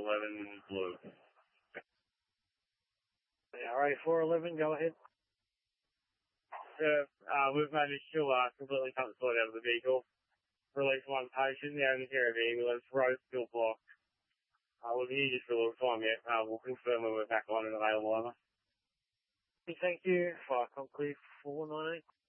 411 blue. RA 411, go ahead. We've managed to completely cut the sort out of the vehicle. Release one patient, the only care of the ambulance, road still blocked. We'll be here just for a little time yet. We'll confirm when we're back on and available. Thank you. Fire Concrete 498.